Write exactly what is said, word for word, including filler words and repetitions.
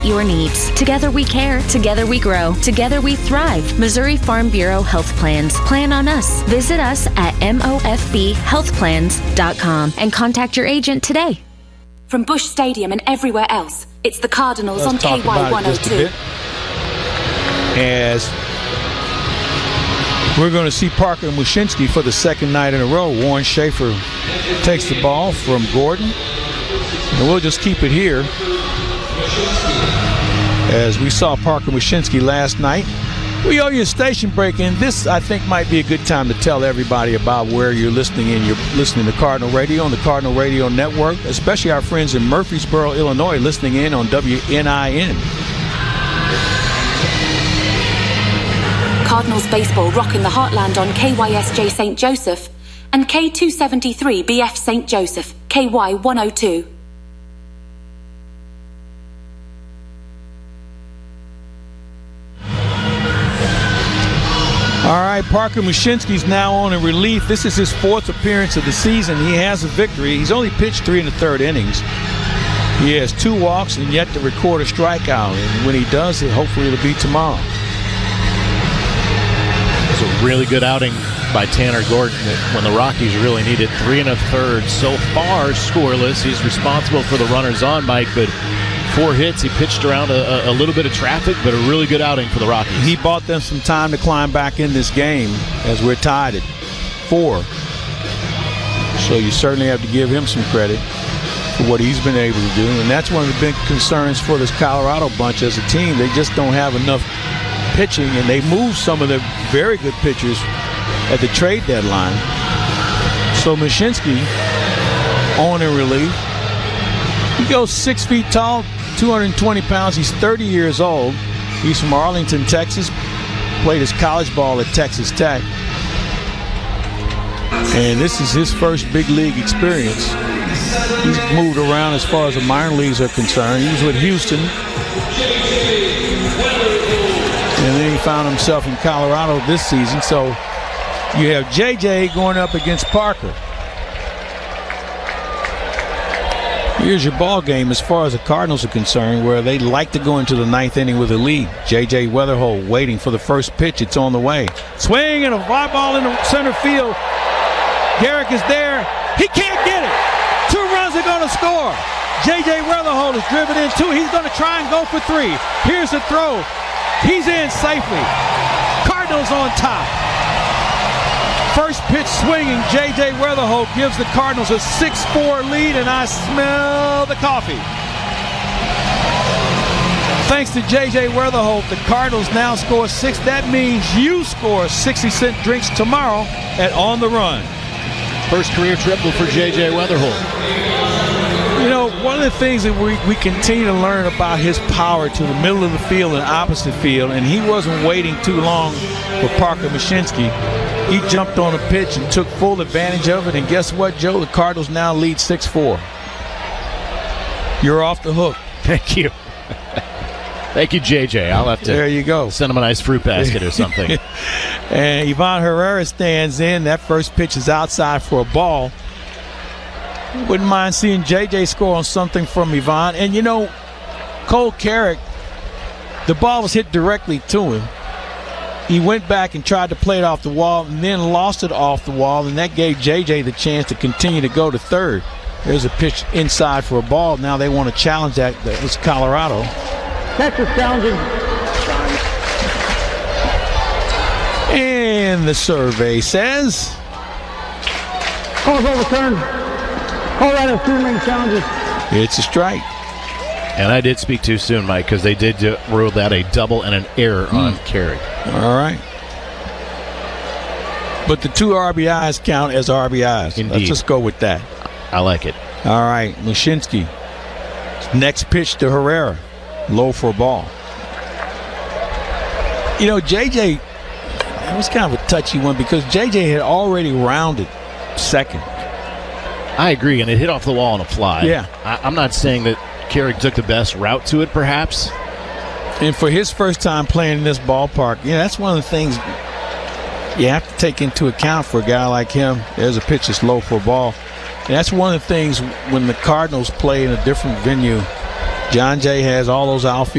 Your needs. Together we care. Together we grow. Together we thrive. Missouri Farm Bureau Health Plans. Plan on us. Visit us at M O F B health plans dot com and contact your agent today. From Busch Stadium and everywhere else, it's the Cardinals Let's on K Y one oh two. As we're going to see Parker Mushinski for the second night in a row. Warren Schaefer takes the ball from Gordon. And we'll just keep it here. As we saw Parker Mushinski last night. We owe you a station break, and this, I think, might be a good time to tell everybody about where you're listening in. You're listening to Cardinal Radio on the Cardinal Radio Network, especially our friends in Murfreesboro, Illinois, listening in on W N I N. Cardinals baseball rocking the heartland on K Y S J Saint Joseph and K two seventy-three B F Saint Joseph, K Y one oh two. All right, Parker Mushinski's now on in relief. This is his fourth appearance of the season. He has a victory. He's only pitched three in the third innings. He has two walks and yet to record a strikeout. And when he does it, hopefully it'll be tomorrow. It's a really good outing by Tanner Gordon when the Rockies really needed three and a third. So far, scoreless. He's responsible for the runners on, Mike, but four hits. He pitched around a, a little bit of traffic, but a really good outing for the Rockies. He bought them some time to climb back in this game as we're tied at four. So you certainly have to give him some credit for what he's been able to do. And that's one of the big concerns for this Colorado bunch as a team. They just don't have enough pitching, and they moved some of their very good pitchers at the trade deadline. So Mushinski on in relief. He goes six feet tall, two hundred twenty pounds. He's thirty years old. He's from Arlington, Texas. Played his college ball at Texas Tech. And this is his first big league experience. He's moved around as far as the minor leagues are concerned. He was with Houston. And then he found himself in Colorado this season. So you have J J going up against Parker. Here's your ball game as far as the Cardinals are concerned, where they like to go into the ninth inning with a lead. J J Weatherholt waiting for the first pitch. It's on the way. Swing and a fly ball in the center field. Garrick is there. He can't get it. Two runs are going to score. J J Weatherholt is driven in two. He's going to try and go for three. Here's the throw. He's in safely. Cardinals on top. First pitch swinging, J J Weatherholt gives the Cardinals a six four lead, and I smell the coffee. Thanks to J J Weatherholt, the Cardinals now score six. That means you score sixty cent drinks tomorrow at On the Run. First career triple for J J Weatherholt. You know, one of the things that we, we continue to learn about his power to the middle of the field and opposite field, and he wasn't waiting too long for Parker Mushinski. He jumped on a pitch and took full advantage of it, and guess what, Joe? The Cardinals now lead six four. You're off the hook. Thank you. Thank you, J J. I'll have to there you go. Send him a nice fruit basket or something. And Ivan Herrera stands in. That first pitch is outside for a ball. Wouldn't mind seeing J J score on something from Ivan. And, you know, Cole Carrick, the ball was hit directly to him. He went back and tried to play it off the wall and then lost it off the wall, and that gave J J the chance to continue to go to third. There's a pitch inside for a ball. Now they want to challenge that. That was Colorado. Texas challenging. And the survey says Call's overturned. Colorado two remaining challenges. It's a strike. And I did speak too soon, Mike, because they did do, rule that a double and an error mm. on Carrick. All right. But the two R B Is count as R B Is. Indeed. Let's just go with that. I like it. All right, Mushinski. Next pitch to Herrera. Low for a ball. You know, J J, that was kind of a touchy one because J J had already rounded second. I agree, and it hit off the wall on a fly. Yeah. I, I'm not saying that Carrick took the best route to it, perhaps. And for his first time playing in this ballpark, yeah, that's one of the things you have to take into account for a guy like him. There's a pitch that's low for a ball. And that's one of the things when the Cardinals play in a different venue John Jay has all those outfield